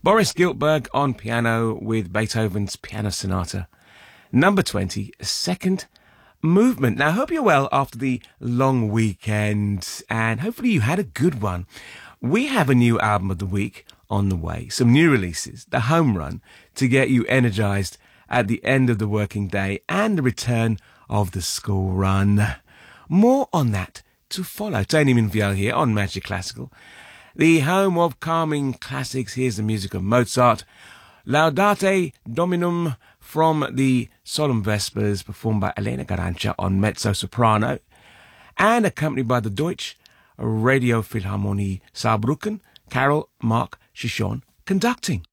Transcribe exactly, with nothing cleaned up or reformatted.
Boris Giltberg on piano with Beethoven's Piano Sonata. Number twenty, second movement. Now, I hope you're well after the long weekend, and hopefully you had a good one. We have a new album of the week on the way, some new releases, the home run to get you energized at the end of the working day and the return of the school run. More on that to follow. Tony Minviel here on Magic Classical, the home of calming classics. Here's the music of Mozart, Laudate Dominum from the Solemn Vespers, performed by Elena Garancia on mezzo-soprano, and accompanied by the Deutsche Radio Philharmonie Saarbrücken, Carol Mark Shishon conducting.